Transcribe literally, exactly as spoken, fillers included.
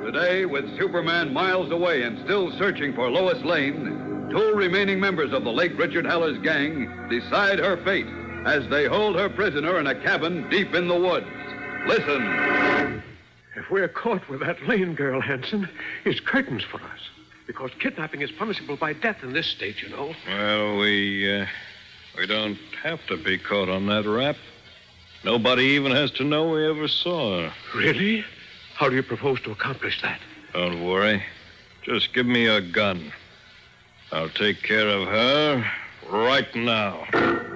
Today, with Superman miles away and still searching for Lois Lane, two remaining members of the late Richard Haller's gang decide her fate as they hold her prisoner in a cabin deep in the woods. Listen. If we're caught with that Lane girl, Hanson, it's curtains for us. Because kidnapping is punishable by death in this state, you know. Well, we, uh, we don't have to be caught on that rap. Nobody even has to know we ever saw her. Really? How do you propose to accomplish that? Don't worry. Just give me a gun. I'll take care of her right now.